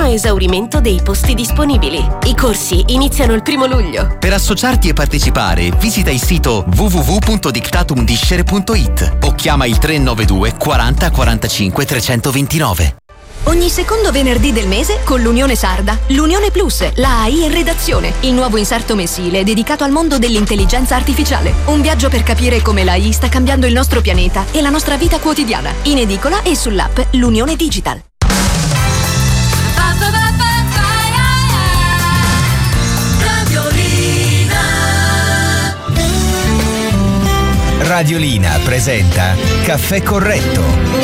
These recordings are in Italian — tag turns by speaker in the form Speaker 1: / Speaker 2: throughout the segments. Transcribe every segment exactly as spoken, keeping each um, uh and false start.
Speaker 1: esaurimento dei posti disponibili. I corsi iniziano il primo luglio.
Speaker 2: Per associarti e partecipare, visita il sito w w w punto dictatumdiscere punto i t o chiama il tre nove due quaranta quarantacinque trecentoventinove.
Speaker 3: Ogni secondo venerdì del mese con l'Unione Sarda, l'Unione Plus, la A I in redazione, il nuovo inserto mensile dedicato al mondo dell'intelligenza artificiale. Un viaggio per capire come l'A I sta cambiando il nostro pianeta e la nostra vita quotidiana. In edicola e sull'app L'Unione Digital.
Speaker 4: Radiolina presenta Caffè Corretto.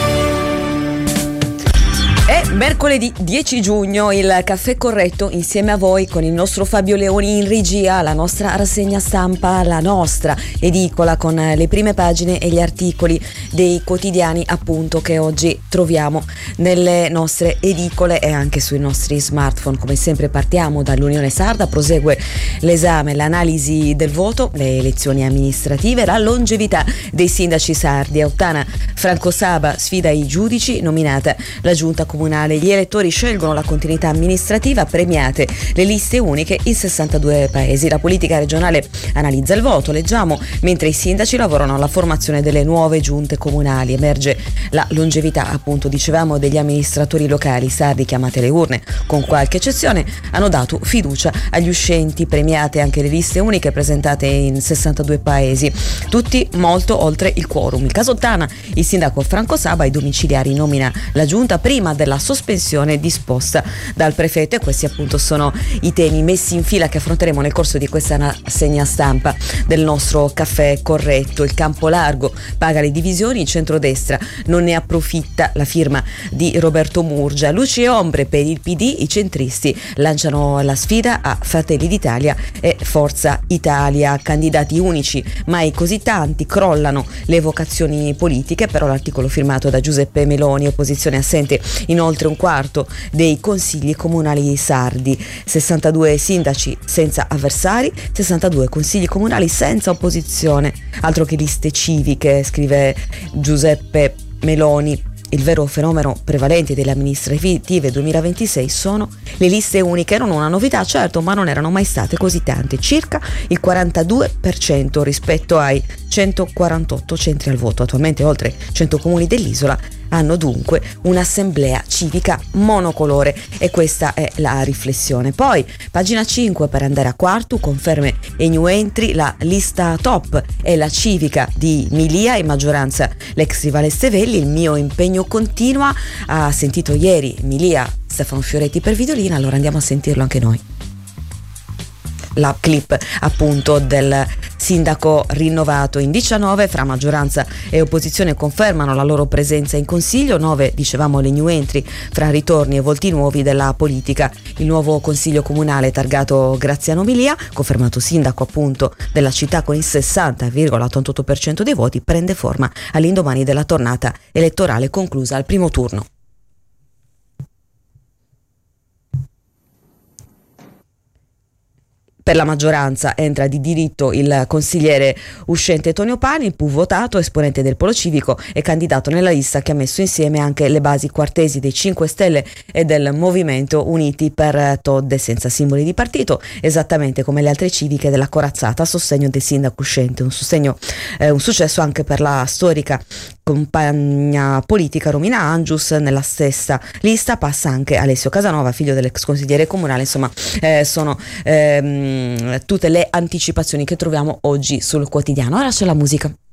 Speaker 5: È mercoledì dieci giugno, il Caffè Corretto insieme a voi con il nostro Fabio Leoni in regia, la nostra rassegna stampa, la nostra edicola con le prime pagine e gli articoli dei quotidiani appunto che oggi troviamo nelle nostre edicole e anche sui nostri smartphone. Come sempre partiamo dall'Unione Sarda, prosegue l'esame, l'analisi del voto, le elezioni amministrative, la longevità dei sindaci sardi. A Ottana Franco Saba sfida i giudici, nominata la giunta comunale. Gli elettori scelgono la continuità amministrativa, premiate le liste uniche in sessantadue paesi. La politica regionale analizza il voto, leggiamo, mentre i sindaci lavorano alla formazione delle nuove giunte comunali. Emerge la longevità, appunto, dicevamo, degli amministratori locali sardi chiamate alle urne, con qualche eccezione, hanno dato fiducia agli uscenti, premiate anche le liste uniche presentate in sessantadue paesi, tutti molto oltre il quorum. Il caso Ottana, il sindaco Franco Saba ai domiciliari nomina la giunta prima della sospensione disposta dal prefetto, e questi appunto sono i temi messi in fila che affronteremo nel corso di questa rassegna stampa del nostro Caffè Corretto. Il campo largo paga le divisioni, il centrodestra non ne approfitta, la firma di Roberto Murgia. Luci e ombre per il P D, i centristi lanciano la sfida a Fratelli d'Italia e Forza Italia. Candidati unici mai così tanti, crollano le vocazioni politiche, però l'articolo firmato da Giuseppe Meloni, opposizione assente in oltre un quarto dei consigli comunali sardi, sessantadue sindaci senza avversari, sessantadue consigli comunali senza opposizione, altro che liste civiche, scrive Giuseppe Meloni. Il vero fenomeno prevalente delle amministrative duemilaventisei sono le liste uniche. Erano una novità, certo, ma non erano mai state così tante, circa il quarantadue per cento rispetto ai centoquarantotto centri al voto. Attualmente oltre cento comuni dell'isola hanno dunque un'assemblea civica monocolore, e questa è la riflessione. Poi pagina cinque per andare a quarto, conferme e new entry, la lista top è la civica di Milia, in maggioranza l'ex rivale Stevelli. Il mio impegno continua, ha sentito ieri Milia Stefano Fioretti per Videolina, allora andiamo a sentirlo anche noi. La clip appunto del sindaco rinnovato. In diciannove fra maggioranza e opposizione confermano la loro presenza in consiglio, nove dicevamo le new entry fra ritorni e volti nuovi della politica. Il nuovo consiglio comunale targato Graziano Milia, confermato sindaco appunto della città con il sessanta virgola ottantotto per cento dei voti, prende forma all'indomani della tornata elettorale conclusa al primo turno. Per la maggioranza entra di diritto il consigliere uscente Tonio Pani, il più votato, esponente del Polo Civico e candidato nella lista che ha messo insieme anche le basi quartesi dei cinque Stelle e del Movimento Uniti per Todd, senza simboli di partito, esattamente come le altre civiche della corazzata a sostegno del sindaco uscente. Un sostegno, eh, un successo anche per la storica compagna politica Romina Angius. Nella stessa lista passa anche Alessio Casanova, figlio dell'ex consigliere comunale. Insomma, eh, sono ehm, tutte le anticipazioni che troviamo oggi sul quotidiano. Ora c'è la musica.